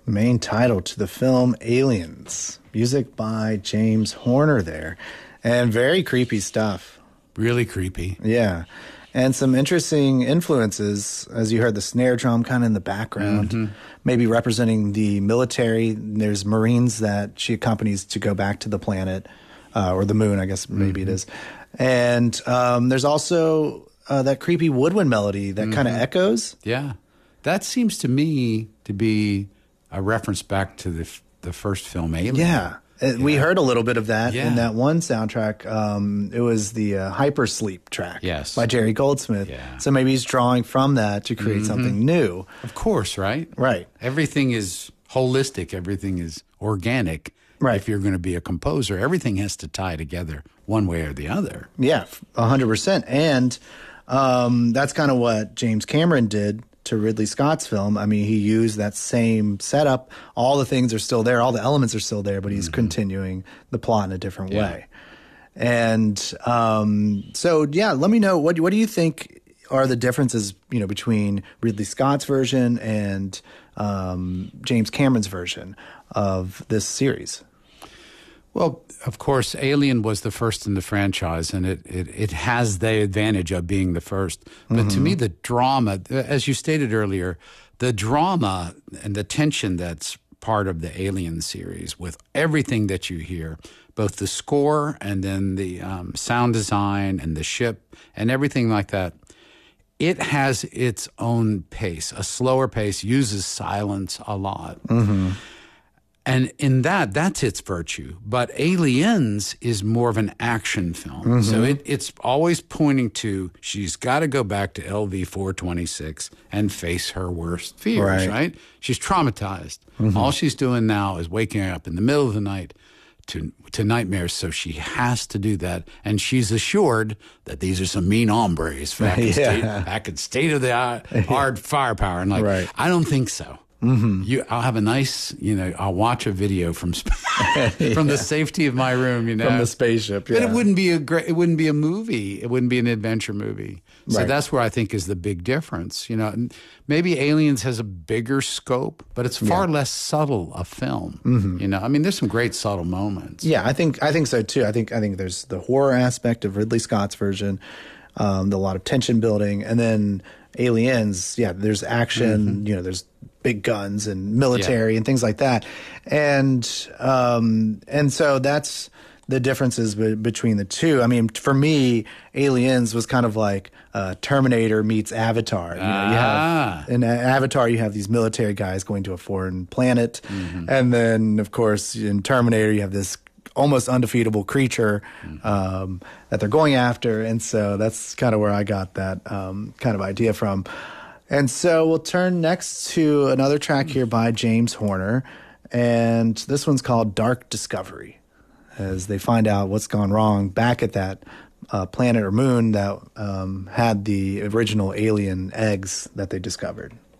Main title to the film Aliens. Music by James Horner there. And very creepy stuff. Really creepy. Yeah. And some interesting influences, as you heard the snare drum kind of in the background, maybe representing the military. There's Marines that she accompanies to go back to the planet, or the moon, I guess maybe it is. And there's also that creepy woodwind melody that kind of echoes. Yeah. That seems to me to be a reference back to the first film, Alien. Yeah. We heard a little bit of that in that one soundtrack. It was the Hypersleep track by Jerry Goldsmith. Yeah. So maybe he's drawing from that to create something new. Of course, right? Right. Everything is holistic. Everything is organic. Right. If you're going to be a composer, everything has to tie together one way or the other. Yeah, 100%. And that's kind of what James Cameron did to Ridley Scott's film. I mean, he used that same setup. All the things are still there. All the elements are still there, but he's continuing the plot in a different way. And so, let me know, what do you think are the differences, between Ridley Scott's version and James Cameron's version of this series? Well, of course, Alien was the first in the franchise, and it has the advantage of being the first. But to me, the drama, as you stated earlier, the drama and the tension that's part of the Alien series, with everything that you hear, both the score and then the sound design and the ship and everything like that, it has its own pace, a slower pace, uses silence a lot. And in that's its virtue. But Aliens is more of an action film. So it's always pointing to, she's got to go back to LV-426 and face her worst fears, right? She's traumatized. All she's doing now is waking up in the middle of the night to nightmares, so she has to do that. And she's assured that these are some mean hombres back in state-of-the-art firepower. And I don't think so. I'll have a nice, I'll watch a video from the safety of my room, From the spaceship, But it wouldn't be it wouldn't be a movie. It wouldn't be an adventure movie. So that's where I think is the big difference. Maybe Aliens has a bigger scope, but it's far less subtle a film. I mean, there's some great subtle moments. Yeah, I think so too. I think there's the horror aspect of Ridley Scott's version, a lot of tension building, and then Aliens, there's action, there's big guns and military and things like that. And so that's the differences between the two. I mean, for me, Aliens was kind of like Terminator meets Avatar. You have in Avatar, you have these military guys going to a foreign planet. And then, of course, in Terminator, you have this almost undefeatable creature that they're going after. And so that's kind of where I got that kind of idea from. And so we'll turn next to another track here by James Horner. And this one's called Dark Discovery, as they find out what's gone wrong back at that planet or moon that had the original alien eggs that they discovered.